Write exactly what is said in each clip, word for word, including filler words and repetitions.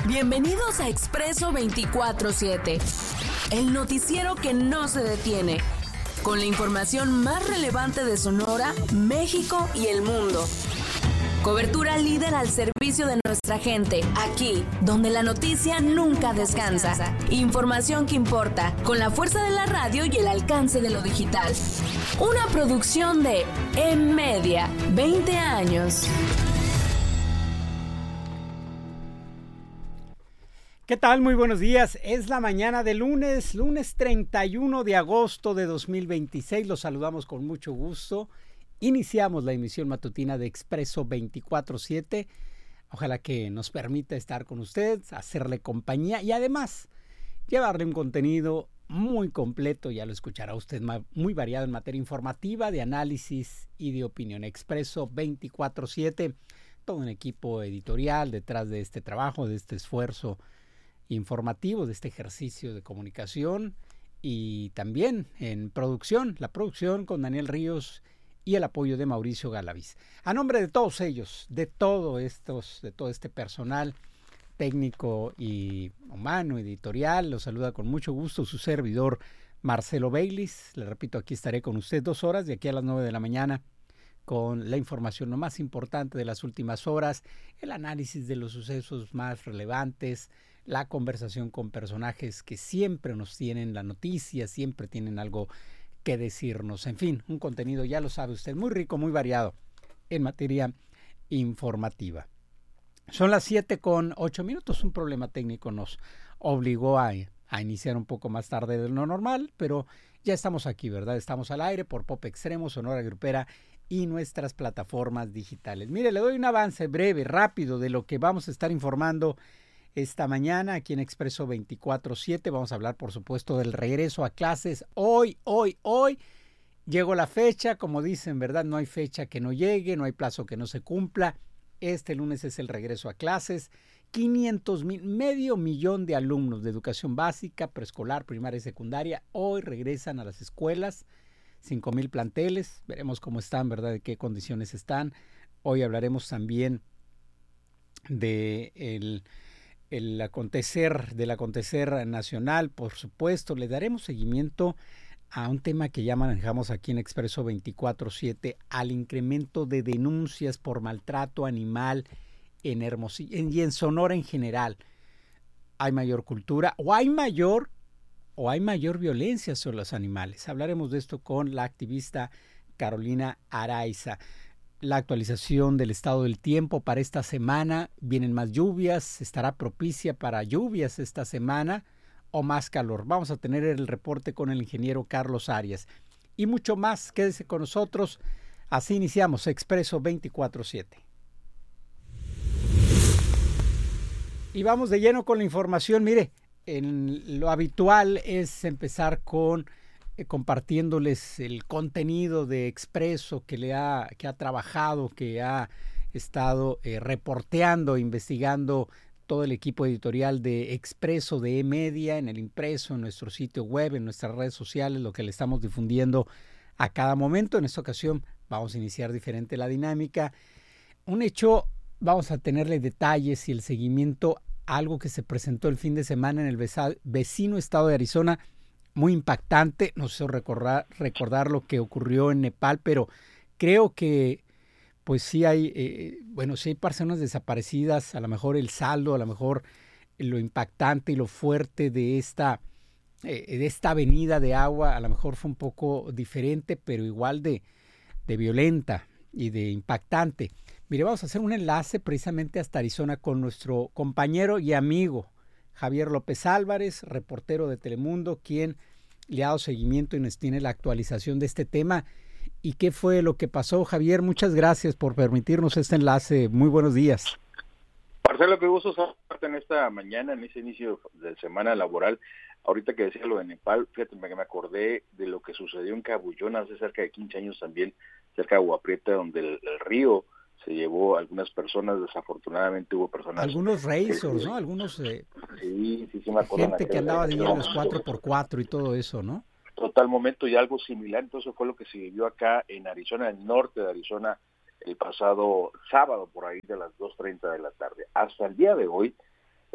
Bienvenidos a Expreso veinticuatro siete, el noticiero que no se detiene, con la información más relevante de Sonora, México y el mundo. Cobertura líder al servicio de nuestra gente, aquí, donde la noticia nunca descansa. Información que importa, con la fuerza de la radio y el alcance de lo digital. Una producción de M-Media, veinte años. ¿Qué tal? Muy buenos días. Es la mañana de lunes, lunes treinta y uno de agosto de dos mil veintiséis. Los saludamos con mucho gusto. Iniciamos la emisión matutina de Expreso veinticuatro siete. Ojalá que nos permita estar con usted, hacerle compañía y además llevarle un contenido muy completo, ya lo escuchará usted, muy variado en materia informativa, de análisis y de opinión. Expreso veinticuatro siete, todo un equipo editorial detrás de este trabajo, de este esfuerzo informativo, de este ejercicio de comunicación, y también en producción, la producción con Daniel Ríos y el apoyo de Mauricio Galaviz. A nombre de todos ellos, de todo estos, de todo este personal técnico y humano, editorial, los saluda con mucho gusto su servidor Marcelo Baylis. Le repito, aquí estaré con usted dos horas, de aquí a las nueve de la mañana, con la información lo más importante de las últimas horas, el análisis de los sucesos más relevantes, la conversación con personajes que siempre nos tienen la noticia, siempre tienen algo que decirnos. En fin, un contenido, ya lo sabe usted, muy rico, muy variado en materia informativa. Son las siete con ocho minutos. Un problema técnico nos obligó a, a iniciar un poco más tarde de lo normal, pero ya estamos aquí, ¿verdad? Estamos al aire por Pop Extremo, Sonora Grupera y nuestras plataformas digitales. Mire, le doy un avance breve, rápido, de lo que vamos a estar informando esta mañana aquí en Expreso veinticuatro siete. Vamos a hablar, por supuesto, del regreso a clases. Hoy, hoy, hoy llegó la fecha, como dicen, ¿verdad? No hay fecha que no llegue, no hay plazo que no se cumpla. Este lunes es el regreso a clases. quinientos mil, medio millón de alumnos de educación básica, preescolar, primaria y secundaria hoy regresan a las escuelas. cinco mil planteles, veremos cómo están, ¿verdad? De qué condiciones están. Hoy hablaremos también de el el acontecer, del acontecer nacional, por supuesto. Le daremos seguimiento a un tema que ya manejamos aquí en Expreso veinticuatro siete, al incremento de denuncias por maltrato animal en Hermosillo y en Sonora en general. Hay mayor cultura o hay mayor o hay mayor violencia sobre los animales. Hablaremos de esto con la activista Carolina Araiza. La actualización del estado del tiempo para esta semana, vienen más lluvias, estará propicia para lluvias esta semana o más calor. Vamos a tener el reporte con el ingeniero Carlos Arias y mucho más. Quédese con nosotros, así iniciamos Expreso veinticuatro siete. Y vamos de lleno con la información. Mire, en lo habitual es empezar con Eh, compartiéndoles el contenido de Expreso que le ha, que ha trabajado, que ha estado eh, reporteando, investigando todo el equipo editorial de Expreso, de E-Media, en el impreso, en nuestro sitio web, en nuestras redes sociales, lo que le estamos difundiendo a cada momento. En esta ocasión vamos a iniciar diferente la dinámica. Un hecho, vamos a tenerle detalles y el seguimiento a algo que se presentó el fin de semana en el vecino estado de Arizona, muy impactante. No sé recordar, recordar lo que ocurrió en Nepal, pero creo que pues sí hay, eh, bueno, sí hay personas desaparecidas, a lo mejor el saldo, a lo mejor lo impactante y lo fuerte de esta, eh, de esta avenida de agua, a lo mejor fue un poco diferente, pero igual de, de violenta y de impactante. Mire, vamos a hacer un enlace precisamente hasta Arizona con nuestro compañero y amigo Javier López Álvarez, reportero de Telemundo, quien le ha dado seguimiento y nos tiene la actualización de este tema. ¿Y qué fue lo que pasó, Javier? Muchas gracias por permitirnos este enlace. Muy buenos días. Marcelo, qué gusto saludarte en esta mañana, en ese inicio de semana laboral. Ahorita que decía lo de Nepal, fíjate que me acordé de lo que sucedió en Cabullón hace cerca de quince años también, cerca de Agua Prieta, donde el, el río se llevó a algunas personas. Desafortunadamente hubo personas... Algunos racers, ¿no? Algunos... Eh, sí, sí, sí me acuerdo. Gente que andaba allí en los cuatro por cuatro y todo eso, ¿no? Total momento y algo similar. Entonces fue lo que se vivió acá en Arizona, en el norte de Arizona, el pasado sábado, por ahí de las dos treinta de la tarde. Hasta el día de hoy,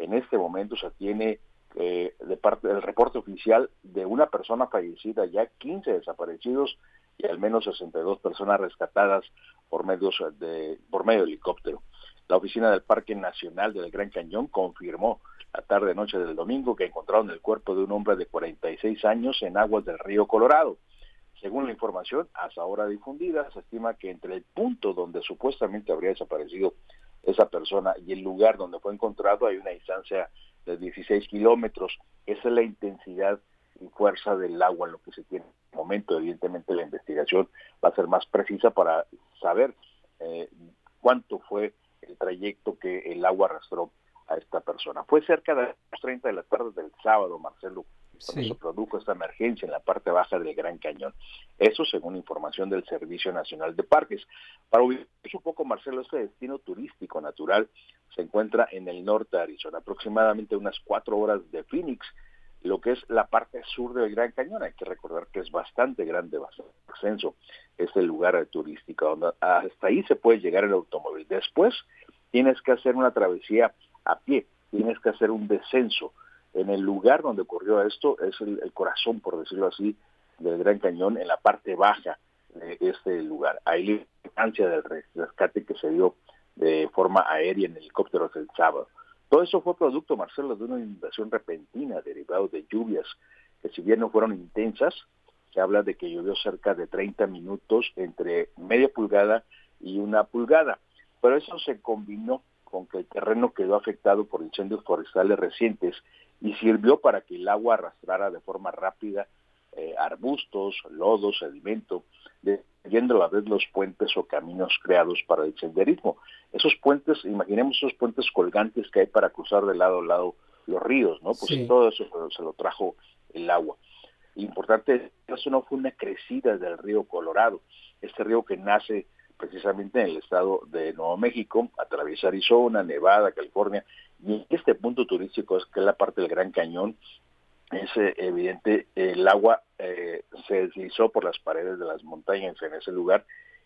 En este momento se tiene eh, de parte del reporte oficial de una persona fallecida, ya quince desaparecidos y al menos sesenta y dos personas rescatadas por medios de por medio de helicóptero. La oficina del Parque Nacional del Gran Cañón confirmó la tarde-noche del domingo que encontraron el cuerpo de un hombre de cuarenta y seis años en aguas del río Colorado. Según la información hasta ahora difundida, se estima que entre el punto donde supuestamente habría desaparecido esa persona y el lugar donde fue encontrado hay una distancia de dieciséis kilómetros. Esa es la intensidad y fuerza del agua en lo que se tiene en el momento. Evidentemente la investigación va a ser más precisa para saber eh, cuánto fue el trayecto que el agua arrastró a esta persona. Fue cerca de las treinta de la tarde del sábado, Marcelo, cuando sí. se produjo esta emergencia en la parte baja del Gran Cañón. Eso según información del Servicio Nacional de Parques. Para ubicarse un poco, Marcelo, este destino turístico natural se encuentra en el norte de Arizona, aproximadamente unas cuatro horas de Phoenix, lo que es la parte sur del Gran Cañón. Hay que recordar que es bastante grande, bastante extenso este lugar turístico, donde hasta ahí se puede llegar el automóvil. Después tienes que hacer una travesía a pie, tienes que hacer un descenso. En el lugar donde ocurrió esto es el, el corazón, por decirlo así, del Gran Cañón, en la parte baja de este lugar. Ahí la importancia del rescate que se dio de forma aérea en helicópteros el sábado. Todo eso fue producto, Marcelo, de una inundación repentina derivada de lluvias que, si bien no fueron intensas, se habla de que llovió cerca de treinta minutos, entre media pulgada y una pulgada. Pero eso se combinó con que el terreno quedó afectado por incendios forestales recientes y sirvió para que el agua arrastrara de forma rápida eh, arbustos, lodo, sedimento, destruyendo a la vez los puentes o caminos creados para el senderismo. Esos puentes, imaginemos esos puentes colgantes que hay para cruzar de lado a lado los ríos, ¿no? Pues sí. Todo eso se lo trajo el agua. Importante, eso no fue una crecida del río Colorado, este río que nace precisamente en el estado de Nuevo México, atraviesa Arizona, Nevada, California, y este punto turístico es que es la parte del Gran Cañón. Es eh, evidente, el agua eh, se deslizó por las paredes de las montañas en ese lugar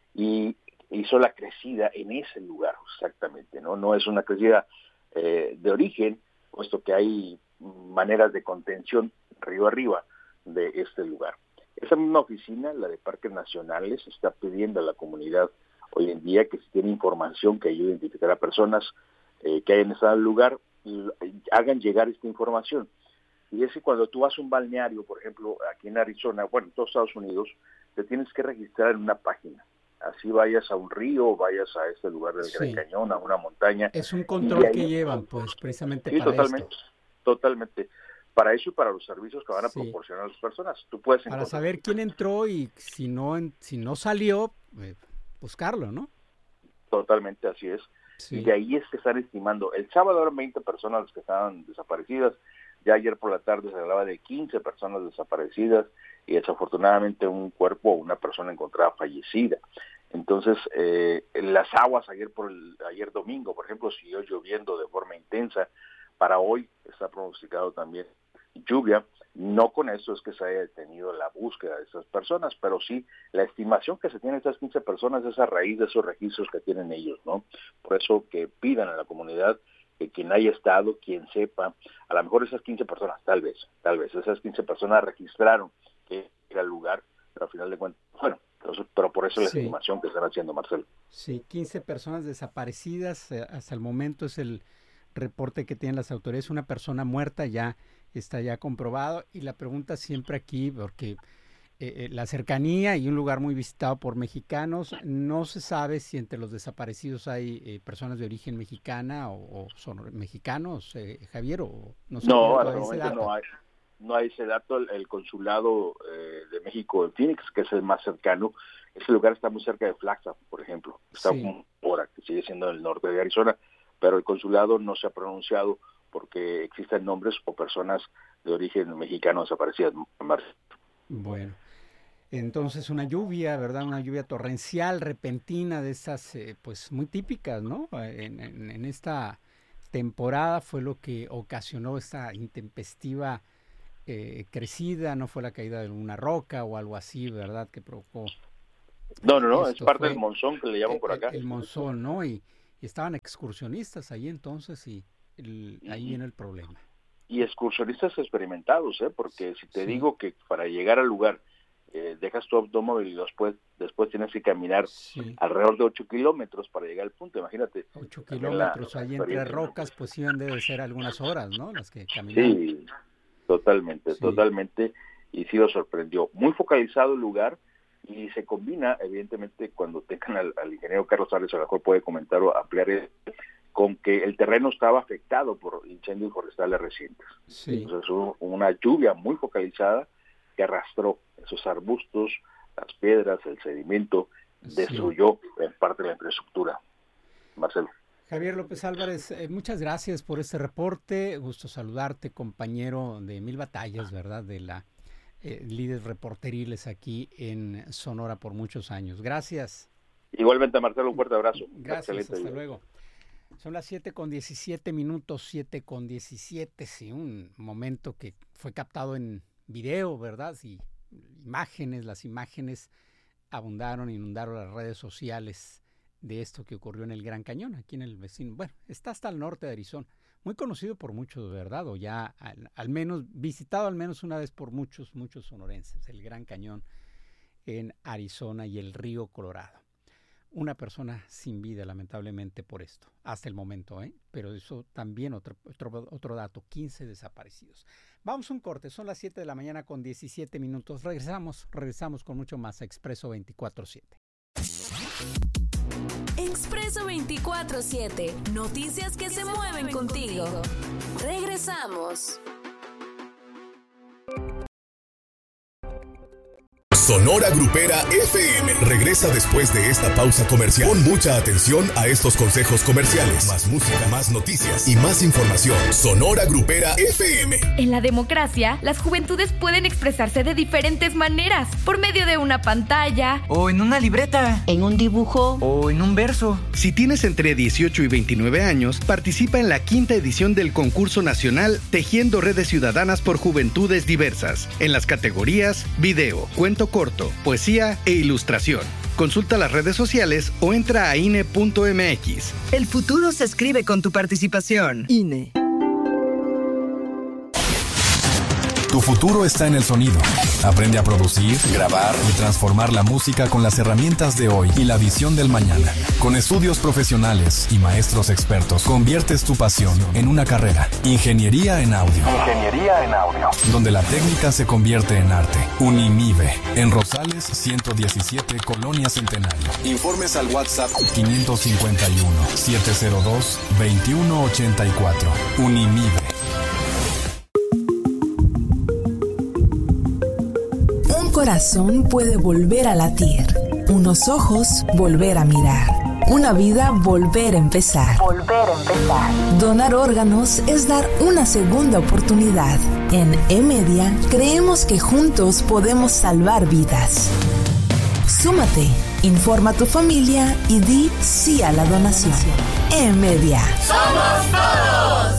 y hizo la crecida en ese lugar, exactamente, ¿no? No es una crecida eh, de origen, puesto que hay maneras de contención río arriba de este lugar. Esa misma oficina, la de Parques Nacionales, está pidiendo a la comunidad hoy en día que si tiene información que ayude a identificar a personas eh, que hayan estado en el lugar, hagan llegar esta información. Y es que cuando tú vas a un balneario, por ejemplo, aquí en Arizona, bueno, en todos Estados Unidos, te tienes que registrar en una página. Así vayas a un río, vayas a este lugar del sí. Gran Cañón, a una montaña. Es un control ahí, que llevan, pues, precisamente sí, para totalmente, esto. Totalmente. Para eso y para los servicios que van a sí. proporcionar a las personas. Tú puedes para encontrar... saber quién entró y si no si no salió, eh, buscarlo, ¿no? Totalmente, así es. Sí. Y de ahí es que están estimando. El sábado eran veinte personas las que estaban desaparecidas. Ya ayer por la tarde se hablaba de quince personas desaparecidas y desafortunadamente un cuerpo o una persona encontrada fallecida. Entonces, eh, las aguas ayer por el, ayer domingo, por ejemplo, siguió lloviendo de forma intensa. Para hoy está pronosticado también lluvia. No con eso es que se haya detenido la búsqueda de esas personas, pero sí la estimación que se tiene de esas quince personas es a raíz de esos registros que tienen ellos, ¿no? Por eso que pidan a la comunidad que quien haya estado, quien sepa, a lo mejor esas quince personas, tal vez, tal vez, esas quince personas registraron que era el lugar, pero al final de cuentas, bueno, entonces, pero por eso la sí. estimación que están haciendo, Marcelo. Sí, quince personas desaparecidas, hasta el momento es el reporte que tienen las autoridades. Una persona muerta ya está ya comprobado, y la pregunta siempre aquí, porque eh, la cercanía y un lugar muy visitado por mexicanos, no se sabe si entre los desaparecidos hay eh, personas de origen mexicana o, o son mexicanos, eh, Javier, o no sé. No, hasta el momento no hay, no hay ese dato. El, el consulado eh, de México en Phoenix, que es el más cercano, ese lugar está muy cerca de Flagstaff, por ejemplo, está sí. una hora, que sigue siendo en el norte de Arizona, pero el consulado no se ha pronunciado porque existen nombres o personas de origen mexicano desaparecidas. Bueno, entonces una lluvia, ¿verdad? Una lluvia torrencial, repentina, de esas, eh, pues muy típicas, ¿no? En, en, en esta temporada fue lo que ocasionó esta intempestiva eh, crecida, no fue la caída de una roca o algo así, ¿verdad? Que provocó... No, no, no, es parte del monzón que le llaman por acá. El, el monzón, ¿no? Y, y estaban excursionistas ahí entonces y... el, ahí viene el problema. Y excursionistas experimentados, ¿eh? Porque si te sí. digo que para llegar al lugar eh, dejas tu automóvil y después, después tienes que caminar sí. alrededor de ocho kilómetros para llegar al punto, imagínate. ocho kilómetros la, ahí entre rocas, pues sí han de ser algunas horas, ¿no? Las que caminan. Sí, totalmente, sí. totalmente. Y sí lo sorprendió. Muy focalizado el lugar y se combina, evidentemente, cuando tengan al, al ingeniero Carlos Arias, a lo mejor puede comentar o ampliar, con que el terreno estaba afectado por incendios forestales recientes. Sí. Entonces hubo una lluvia muy focalizada que arrastró esos arbustos, las piedras, el sedimento, destruyó sí. en parte de la infraestructura. Marcelo. Javier López Álvarez, eh, muchas gracias por este reporte. Gusto saludarte, compañero de Mil Batallas, ¿verdad? De la eh, líderes reporteriles aquí en Sonora por muchos años. Gracias. Igualmente, Marcelo, un fuerte abrazo. Gracias, Excelente hasta día. Luego. Son las siete con diecisiete minutos, siete con diecisiete, sí, un momento que fue captado en video, ¿verdad? Sí, imágenes, las imágenes abundaron, inundaron las redes sociales de esto que ocurrió en el Gran Cañón, aquí en el vecino, bueno, está hasta el norte de Arizona, muy conocido por muchos, ¿verdad? O ya al, al menos, visitado al menos una vez por muchos, muchos sonorenses, el Gran Cañón en Arizona y el río Colorado. Una persona sin vida, lamentablemente, por esto, hasta el momento, ¿eh? Pero eso también otro, otro, otro dato, quince desaparecidos. Vamos a un corte, son las siete de la mañana con diecisiete minutos. Regresamos, regresamos con mucho más a Expreso veinticuatro siete. Expreso veinticuatro siete, noticias que, que se, se mueven, mueven contigo. contigo. Regresamos. Sonora Grupera F M regresa después de esta pausa comercial. Pon mucha atención a estos consejos comerciales. Más música, más noticias y más información. Sonora Grupera F M. En la democracia, las juventudes pueden expresarse de diferentes maneras. Por medio de una pantalla. O en una libreta. En un dibujo. O en un verso. Si tienes entre dieciocho y veintinueve años, participa en la quinta edición del concurso nacional Tejiendo Redes Ciudadanas por Juventudes Diversas. En las categorías video, cuento corto, poesía e ilustración. Consulta las redes sociales o entra a I N E punto M X. El futuro se escribe con tu participación. I N E. Tu futuro está en el sonido. Aprende a producir, grabar y transformar la música con las herramientas de hoy y la visión del mañana. Con estudios profesionales y maestros expertos, conviertes tu pasión en una carrera. Ingeniería en audio. Ingeniería en audio. Donde la técnica se convierte en arte. Unimive. En Rosales ciento diecisiete, Colonia Centenario. Informes al WhatsApp quinientos cincuenta y uno, setecientos dos, veintiuno ochenta y cuatro. Unimive. Un corazón puede volver a latir, unos ojos volver a mirar, una vida volver a empezar. Volver a empezar. Donar órganos es dar una segunda oportunidad. En E-Media creemos que juntos podemos salvar vidas. Súmate, informa a tu familia y di sí a la donación. E-Media. ¡Somos todos!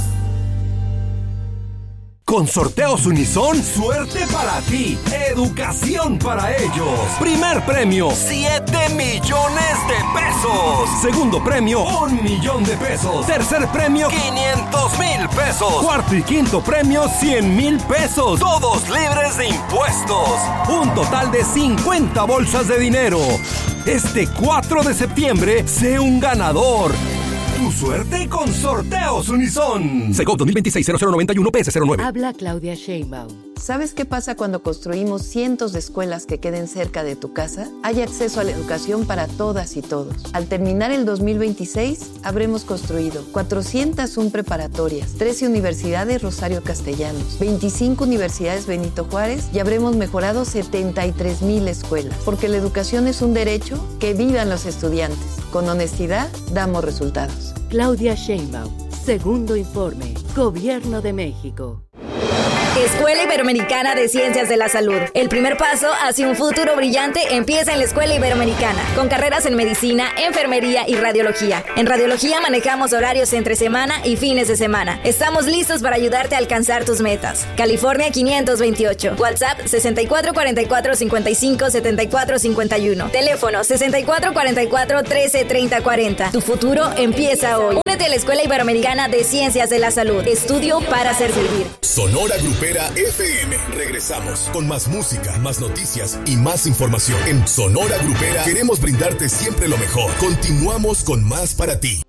Con Sorteos Unison, suerte para ti, educación para ellos. Primer premio, siete millones de pesos. Segundo premio, un millón de pesos. Tercer premio, quinientos mil pesos. Cuarto y quinto premio, cien mil pesos. Todos libres de impuestos. Un total de cincuenta bolsas de dinero. Este cuatro de septiembre, sé un ganador. Tu suerte con Sorteos Unison. Segov dos mil veintiséis cero cero noventa y uno P S cero nueve. Habla Claudia Sheinbaum. ¿Sabes qué pasa cuando construimos cientos de escuelas que queden cerca de tu casa? Hay acceso a la educación para todas y todos. Al terminar el dos mil veintiséis, habremos construido cuatrocientas uno preparatorias, trece universidades Rosario Castellanos, veinticinco universidades Benito Juárez y habremos mejorado setenta y tres mil escuelas. Porque la educación es un derecho, que vivan los estudiantes. Con honestidad, damos resultados. Claudia Sheinbaum, segundo informe, Gobierno de México. Escuela Iberoamericana de Ciencias de la Salud. El primer paso hacia un futuro brillante empieza en la Escuela Iberoamericana, con carreras en medicina, enfermería y radiología. En radiología manejamos horarios entre semana y fines de semana. Estamos listos para ayudarte a alcanzar tus metas. California quinientos veintiocho. WhatsApp sesenta y cuatro cuarenta y cuatro cincuenta y cinco setenta y cuatro cincuenta y uno. Teléfono sesenta y cuatro cuarenta y cuatro trece treinta cuarenta. Tu futuro empieza hoy. Únete a la Escuela Iberoamericana de Ciencias de la Salud. Estudio para servir. Sonora Grupera F M. Regresamos con más música, más noticias y más información. En Sonora Grupera queremos brindarte siempre lo mejor. Continuamos con más para ti.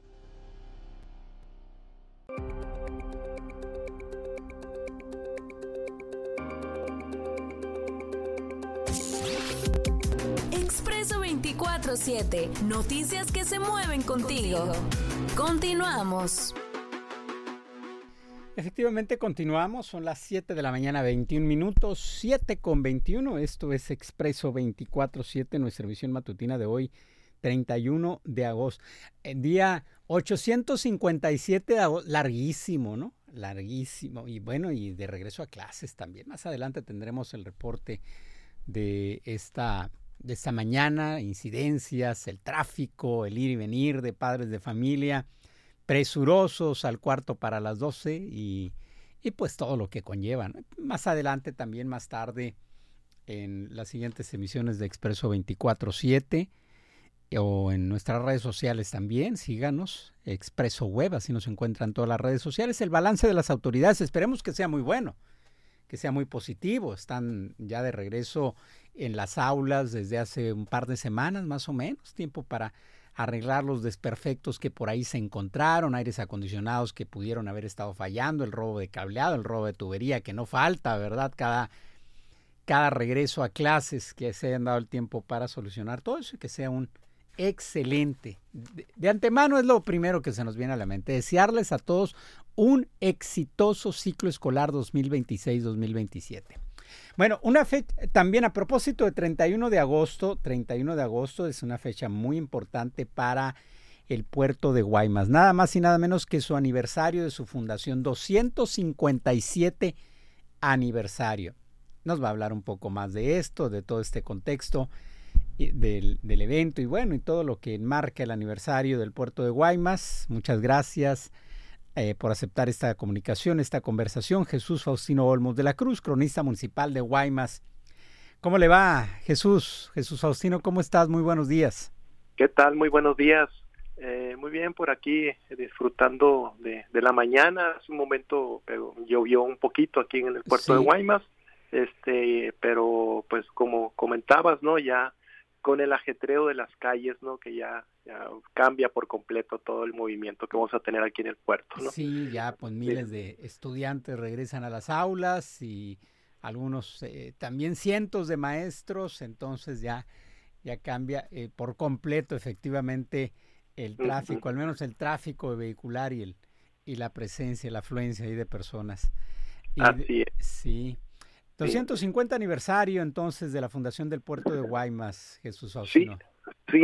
Expreso veinticuatro siete. Noticias que se mueven contigo. Continuamos. Efectivamente, continuamos. Son las siete de la mañana, veintiún minutos, siete con veintiuno. Esto es Expreso veinticuatro siete, nuestra emisión matutina de hoy, treinta y uno de agosto. El día ochocientos cincuenta y siete de agosto, larguísimo, ¿no? Larguísimo. Y bueno, y de regreso a clases también. Más adelante tendremos el reporte de esta, de esta mañana, incidencias, el tráfico, el ir y venir de padres de familia, presurosos al cuarto para las doce y, y pues todo lo que conlleva, ¿no? Más adelante también, más tarde, en las siguientes emisiones de Expreso veinticuatro siete o en nuestras redes sociales también, síganos, Expreso Web, así nos encuentran todas las redes sociales. El balance de las autoridades, esperemos que sea muy bueno, que sea muy positivo. Están ya de regreso en las aulas desde hace un par de semanas más o menos, tiempo para arreglar los desperfectos que por ahí se encontraron, aires acondicionados que pudieron haber estado fallando, el robo de cableado, el robo de tubería que no falta, ¿verdad? Cada, cada regreso a clases que se hayan dado el tiempo para solucionar todo eso y que sea un excelente. De, de antemano es lo primero que se nos viene a la mente, desearles a todos un exitoso ciclo escolar dos mil veintiséis dos mil veintisiete. Bueno, una fecha, también a propósito de treinta y uno de agosto, treinta y uno de agosto es una fecha muy importante para el puerto de Guaymas, nada más y nada menos que su aniversario de su fundación, doscientos cincuenta y siete aniversario. Nos va a hablar un poco más de esto, de todo este contexto del, del evento y bueno, y todo lo que enmarca el aniversario del puerto de Guaymas. Muchas gracias Eh, por aceptar esta comunicación, esta conversación. Jesús Faustino Olmos de la Cruz, cronista municipal de Guaymas. ¿Cómo le va, Jesús? Jesús Faustino, ¿cómo estás? Muy buenos días. ¿Qué tal? Muy buenos días. Eh, muy bien, por aquí eh, disfrutando de, de la mañana. Hace un momento pero llovió un poquito aquí en el puerto sí. de Guaymas, este, pero pues como comentabas, ¿no? Ya con el ajetreo de las calles, ¿no? Que ya, ya cambia por completo todo el movimiento que vamos a tener aquí en el puerto, ¿no? Sí, ya pues miles sí. de estudiantes regresan a las aulas y algunos, eh, también cientos de maestros, entonces ya, ya cambia eh, por completo efectivamente el tráfico, uh-huh. al menos el tráfico vehicular y, el, y la presencia, la afluencia ahí de personas. Y Así es. Sí. doscientos cincuenta sí. aniversario entonces de la fundación del puerto de Guaymas, Jesús Faustino. Sí, sí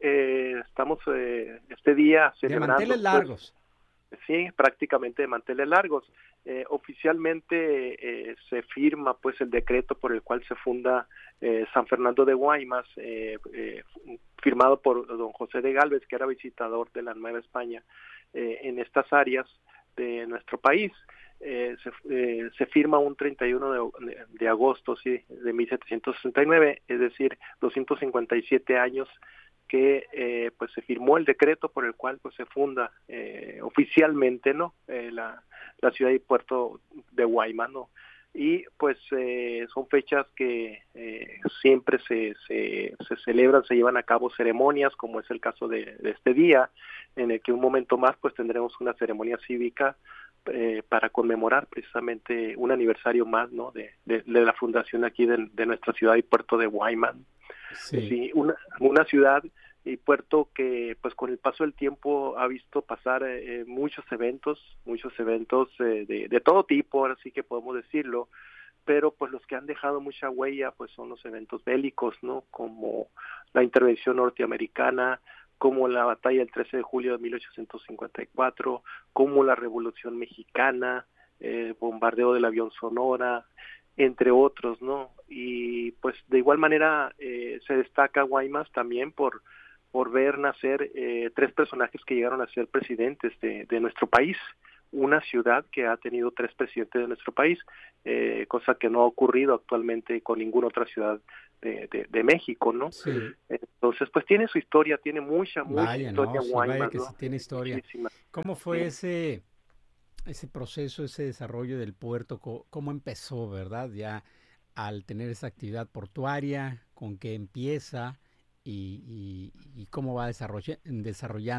eh, estamos eh, este día celebrando. De manteles largos. Pues, sí, prácticamente de manteles largos. Eh, oficialmente eh, se firma pues el decreto por el cual se funda eh, San Fernando de Guaymas, eh, eh, firmado por don José de Gálvez, que era visitador de la Nueva España eh, en estas áreas de nuestro país. Eh, se, eh, se firma un treinta y uno de, de agosto sí, de mil setecientos sesenta y nueve, es decir, doscientos cincuenta y siete años que eh, pues se firmó el decreto por el cual pues se funda eh, oficialmente, ¿no? Eh, la, la ciudad y puerto de Guaymas, ¿no? Y pues eh, son fechas que eh, siempre se, se, se celebran, se llevan a cabo ceremonias, como es el caso de, de este día, en el que un momento más pues tendremos una ceremonia cívica Eh, para conmemorar precisamente un aniversario más, ¿no? de, de, de la fundación aquí de, de nuestra ciudad y puerto de Guaymas. Sí. Sí, una, una ciudad y puerto que pues con el paso del tiempo ha visto pasar eh, muchos eventos, muchos eventos eh, de, de todo tipo, ahora sí que podemos decirlo, pero pues los que han dejado mucha huella pues son los eventos bélicos, ¿no? Como la intervención norteamericana, como la batalla del trece de julio de mil ochocientos cincuenta y cuatro, como la Revolución Mexicana, eh, bombardeo del avión Sonora, entre otros, ¿no? Y pues de igual manera eh, se destaca Guaymas también por, por ver nacer eh, tres personajes que llegaron a ser presidentes de, de nuestro país, una ciudad que ha tenido tres presidentes de nuestro país, eh, cosa que no ha ocurrido actualmente con ninguna otra ciudad de, de, de México, ¿no? Sí. Entonces, pues tiene su historia, tiene mucha, mucha vaya, historia no, sí, Guaymas, vaya que ¿no? sí tiene historia. Muchísima. ¿Cómo fue Sí. ese ese proceso, ese desarrollo del puerto? ¿Cómo empezó, verdad? Ya al tener esa actividad portuaria, ¿con qué empieza y, y, y cómo va desarrollando?